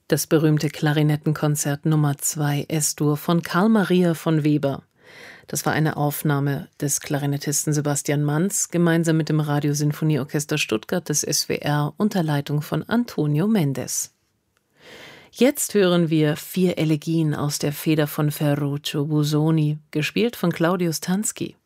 Das berühmte Klarinettenkonzert Nummer 2 S-Dur von Carl Maria von Weber. Das war eine Aufnahme des Klarinettisten Sebastian Manz gemeinsam mit dem Radiosinfonieorchester Stuttgart des SWR unter Leitung von Antonio Mendes. Jetzt hören wir 4 Elegien aus der Feder von Ferruccio Busoni, gespielt von Claudius Tansky.